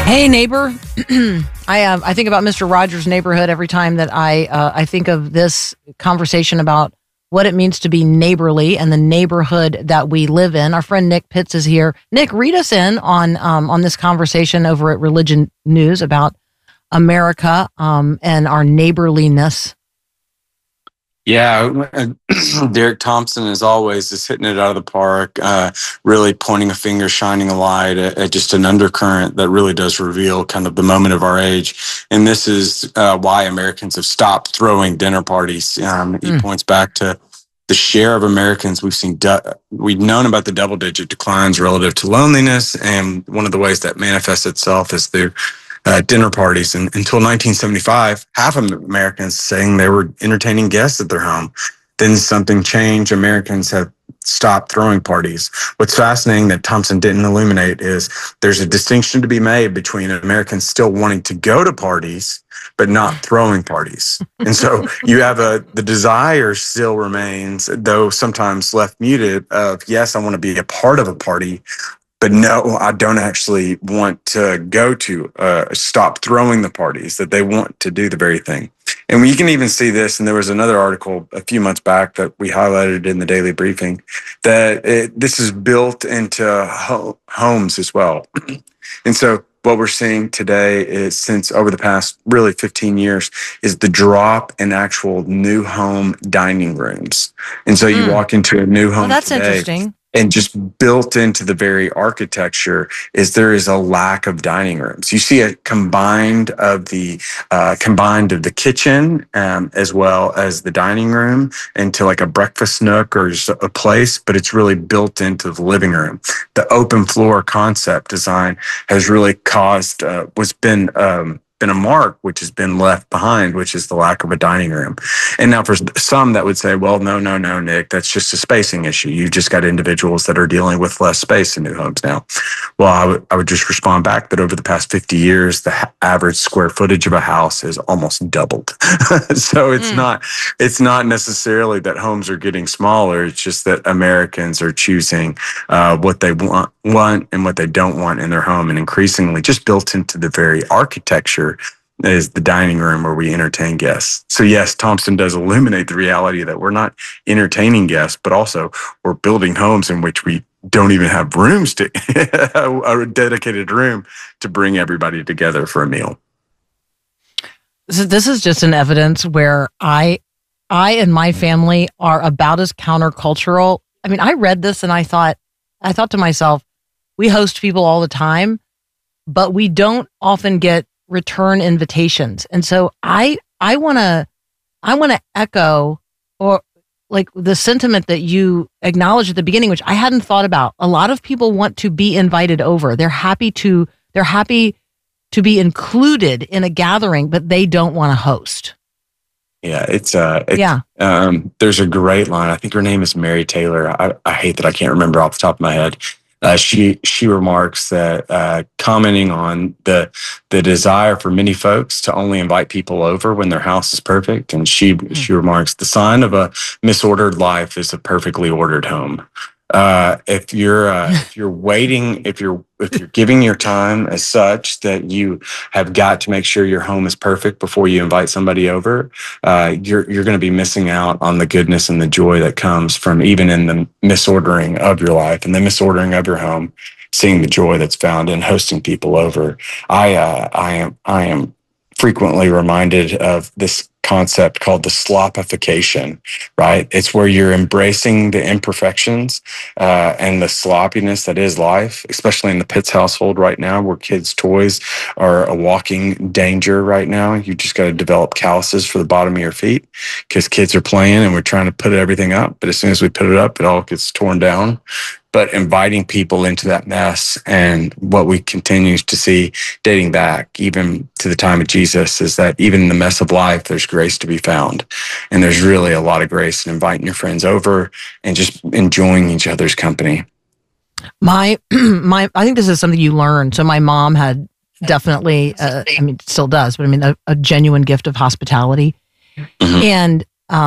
Hey, neighbor. I think about Mr. Rogers' Neighborhood every time that I think of this conversation about what it means to be neighborly and the neighborhood that we live in. Our friend Nick Pitts is here. Nick, read us in on this conversation over at Religion News about America and our neighborliness. Yeah, Derek Thompson, as always, is hitting it out of the park, really pointing a finger, shining a light at just an undercurrent that really does reveal kind of the moment of our age. And this is why Americans have stopped throwing dinner parties. He points back to the share of Americans we've known about the double-digit declines relative to loneliness, and one of the ways that manifests itself is through dinner parties. And until 1975, half of Americans saying they were entertaining guests at their home. Then something changed. Americans have stopped throwing parties. What's fascinating that Thompson didn't illuminate is there's a distinction to be made between Americans still wanting to go to parties, but not throwing parties. And so you have the desire still remains, though sometimes left muted, of, yes, I want to be a part of a party, but no, I don't actually want to go to stop throwing the parties, that they want to do the very thing. And we can even see this, and there was another article a few months back that we highlighted in the daily briefing, that this is built into homes as well. And so what we're seeing today is, since over the past really 15 years, is the drop in actual new home dining rooms. And so you walk into a new home that's today, interesting. and just built into the very architecture is there is a lack of dining rooms. You see a combined of the kitchen as well as the dining room into like a breakfast nook or just a place, but it's really built into the living room. The open floor concept design has really caused been a mark which has been left behind, which is the lack of a dining room. And now for some that would say, well, no, Nick, that's just a spacing issue. You've just got individuals that are dealing with less space in new homes now. Well, I would just respond back that over the past 50 years, the average square footage of a house has almost doubled. So it's not necessarily that homes are getting smaller. It's just that Americans are choosing what they want and what they don't want in their home. And increasingly just built into the very architecture is the dining room where we entertain guests. So yes, Thompson does illuminate the reality that we're not entertaining guests, but also we're building homes in which we don't even have rooms a dedicated room to bring everybody together for a meal. So this is just an evidence where I and my family are about as countercultural. I mean, I read this and I thought to myself, we host people all the time, but we don't often get return invitations. And so I want to echo or like the sentiment that you acknowledged at the beginning, which I hadn't thought about. A lot of people want to be invited over. They're happy to be included in a gathering, but they don't want to host. Yeah, there's a great line. I think her name is Mary Taylor. I hate that I can't remember off the top of my head. She remarks that commenting on the desire for many folks to only invite people over when their house is perfect, and she remarks, the sign of a misordered life is a perfectly ordered home. If you're waiting, if you're giving your time as such that you have got to make sure your home is perfect before you invite somebody over, you're going to be missing out on the goodness and the joy that comes from even in the misordering of your life and the misordering of your home, seeing the joy that's found in hosting people over. I am frequently reminded of this concept called the slopification, right? It's where you're embracing the imperfections and the sloppiness that is life, especially in the Pitts household right now, where kids' toys are a walking danger right now. You just got to develop calluses for the bottom of your feet because kids are playing and we're trying to put everything up. But as soon as we put it up, it all gets torn down. But inviting people into that mess, and what we continue to see dating back even to the time of Jesus, is that even in the mess of life, there's grace to be found. And there's really a lot of grace in inviting your friends over and just enjoying each other's company. I think this is something you learn. So my mom had definitely, still does, but a genuine gift of hospitality. Mm-hmm.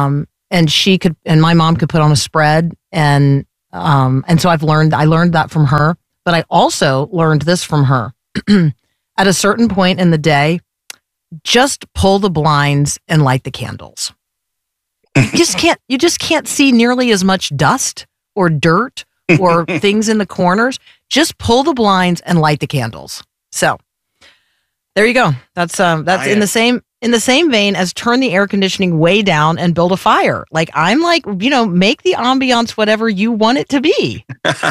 And my mom could put on a spread, and so I learned that from her, but I also learned this from her. at a certain point in the day, just pull the blinds and light the candles. You just can't see nearly as much dust or dirt or things in the corners. Just pull the blinds and light the candles. So there you go. That's in the same vein as turn the air conditioning way down and build a fire. Like I'm like, make the ambiance whatever you want it to be.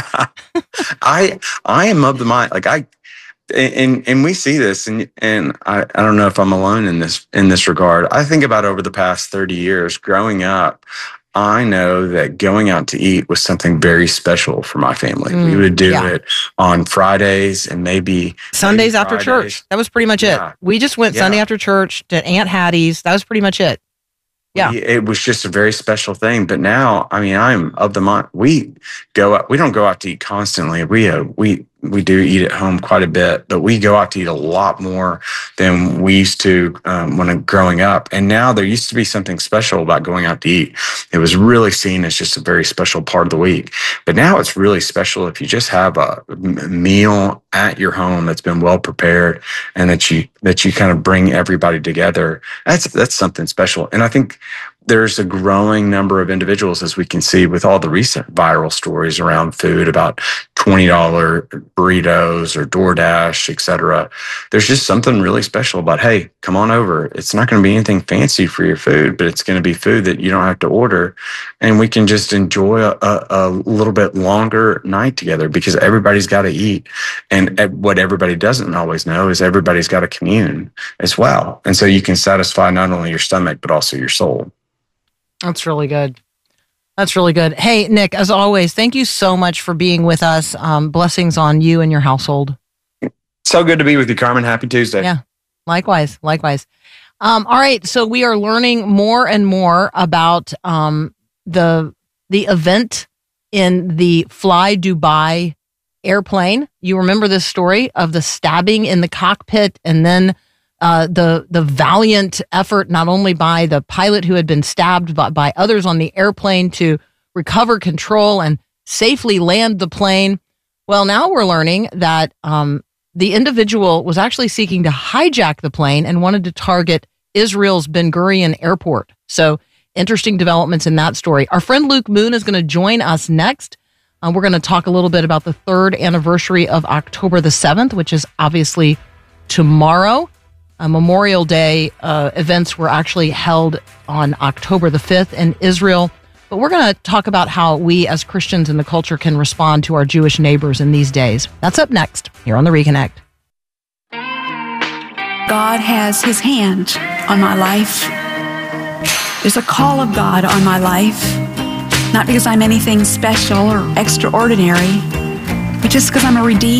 I am of the mind, like and we see this, and I don't know if I'm alone in this regard. I think about over the past 30 years growing up, I know that going out to eat was something very special for my family. We would do it on Fridays and maybe Sundays after church. That was pretty much it. We just went Sunday after church to Aunt Hattie's. That was pretty much it. Yeah. It was just a very special thing. But now, I mean, I'm of the mind. We don't go out to eat constantly. We do eat at home quite a bit, but we go out to eat a lot more than we used to when I'm growing up. And now there used to be something special about going out to eat. It was really seen as just a very special part of the week. But now it's really special if you just have a meal at your home that's been well prepared and that you kind of bring everybody together. That's something special. And I think there's a growing number of individuals, as we can see with all the recent viral stories around food about $20 burritos or DoorDash, et cetera. There's just something really special about, hey, come on over. It's not going to be anything fancy for your food, but it's going to be food that you don't have to order. And we can just enjoy a little bit longer night together because everybody's got to eat. And what everybody doesn't always know is everybody's got to commune as well. And so you can satisfy not only your stomach, but also your soul. That's really good. That's really good. Hey, Nick, as always, thank you so much for being with us. Blessings on you and your household. So good to be with you, Carmen. Happy Tuesday. Yeah, likewise. All right, so we are learning more and more about the event in the Fly Dubai airplane. You remember this story of the stabbing in the cockpit and then the valiant effort, not only by the pilot who had been stabbed, but by others on the airplane to recover control and safely land the plane. Well, now we're learning that the individual was actually seeking to hijack the plane and wanted to target Israel's Ben Gurion Airport. So interesting developments in that story. Our friend Luke Moon is going to join us next. We're going to talk a little bit about the third anniversary of October the 7th, which is obviously tomorrow. Memorial Day events were actually held on October the 5th in Israel. But we're going to talk about how we as Christians in the culture can respond to our Jewish neighbors in these days. That's up next here on The Reconnect. God has his hand on my life. There's a call of God on my life. Not because I'm anything special or extraordinary, but just because I'm a redeemed